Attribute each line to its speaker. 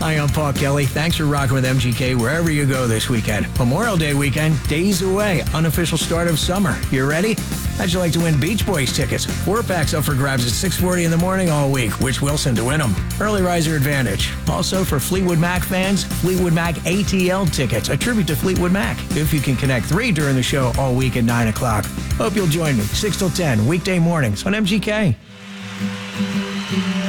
Speaker 1: Hi, I'm Paul Kelly. Thanks for rocking with MGK wherever you go this weekend. Memorial Day weekend, days away, unofficial start of summer. You ready? How'd you like to win Beach Boys tickets? 4-packs up for grabs at 6:40 in the morning all week. Which Wilson to win them. Early riser advantage. Also for Fleetwood Mac fans, Fleetwood Mac ATL tickets, a tribute to Fleetwood Mac. If you can connect 3 during the show all week at 9 o'clock. Hope you'll join me 6 till 10, weekday mornings on MGK.